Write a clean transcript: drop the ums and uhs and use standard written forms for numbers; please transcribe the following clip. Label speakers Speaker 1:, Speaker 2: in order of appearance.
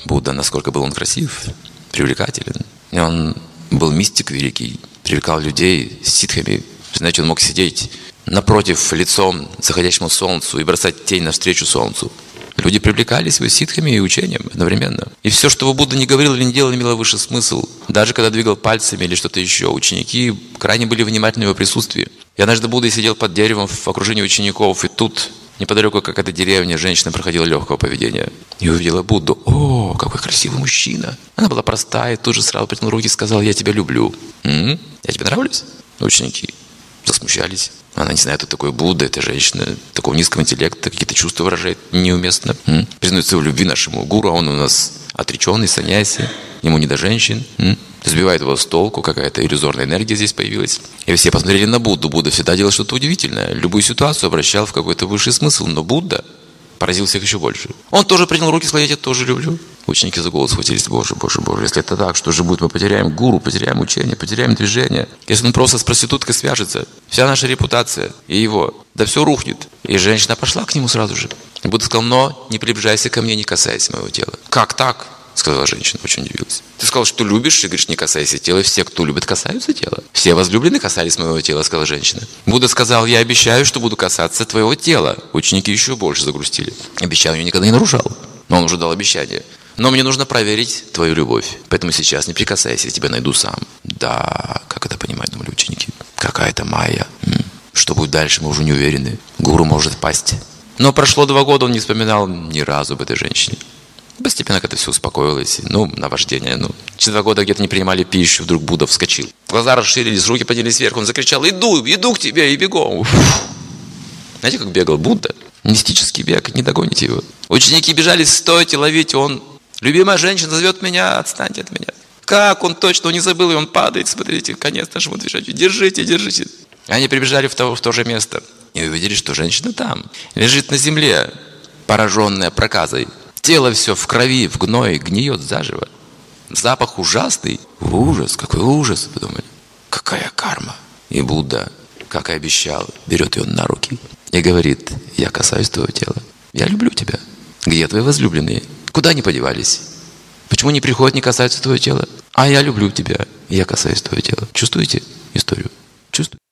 Speaker 1: Будда, насколько был он красив, привлекателен. И он был мистик великий, привлекал людей с ситхами. Знаете, он мог сидеть напротив лицом заходящему солнцу и бросать тень навстречу солнцу. Люди привлекались его ситхами и учением одновременно. И все, что Будда не говорил или не делал, имело высший смысл. Даже когда двигал пальцами или что-то еще, ученики крайне были внимательны в его присутствии. И однажды Будда сидел под деревом в окружении учеников, и тут неподалеку какая-то деревня, женщина проходила легкого поведения. И увидела Будду. О, какой красивый мужчина. Она была простая, тут же сразу протянула руки и сказала: я тебя люблю. Я тебе нравлюсь? Ученики засмущались. Она не знает, кто такой Будда, эта женщина такого низкого интеллекта, какие-то чувства выражает неуместно. Признается в любви нашему гуру, а он у нас отреченный, саньяси, ему не до женщин. Сбивает его с толку, какая-то иллюзорная энергия здесь появилась. И все посмотрели на Будду. Будда всегда делал что-то удивительное. Любую ситуацию обращал в какой-то высший смысл. Но Будда поразил всех еще больше. Он тоже принял руки, сказал: я тебя тоже люблю. Ученики за голову схватились: Боже, Боже, Боже, если это так, что же будет? Мы потеряем гуру, потеряем учение, потеряем движение. Если он просто с проституткой свяжется, вся наша репутация и его, да все рухнет. И женщина пошла к нему сразу же. И Будда сказал: но не приближайся ко мне, не касайся моего тела. Как так? Сказала женщина, очень удивилась. Ты сказал, что любишь, и говоришь: не касайся тела. Все, кто любит, касаются тела. Все возлюбленные касались моего тела, сказала женщина. Будда сказал: я обещаю, что буду касаться твоего тела. Ученики еще больше загрустили. Обещание никогда не нарушал. Но он уже дал обещание. Но мне нужно проверить твою любовь. Поэтому сейчас не прикасайся, я тебя найду сам. Да, как это понимать, думали ученики. Какая-то майя. Что будет дальше, мы уже не уверены. Гуру может пасть. Но прошло 2 года, он не вспоминал ни разу об этой женщине. Постепенно как-то все успокоилось. Наваждение. Через 2 года где-то не принимали пищу, вдруг Будда вскочил. Глаза расширились, руки поднялись вверх, он закричал: иду к тебе, и бегом. Знаете, как бегал Будда? Мистический бег, не догоните его. Ученики бежали: стойте, ловите, он: любимая женщина зовет меня, отстаньте от меня. Как он точно не забыл, и он падает, смотрите, конец нашему движению. Держите, держите. Они прибежали в то же место и увидели, что женщина там, лежит на земле, пораженная проказой. Тело все в крови, в гное, гниет заживо. Запах ужасный. Ужас, какой ужас, подумали. Какая карма. И Будда, как и обещал, берет ее на руки и говорит: я касаюсь твоего тела. Я люблю тебя. Где твои возлюбленные? Куда они подевались? Почему не приходят, не касаются твоего тела? А я люблю тебя. Я касаюсь твоего тела. Чувствуете историю? Чувствуете?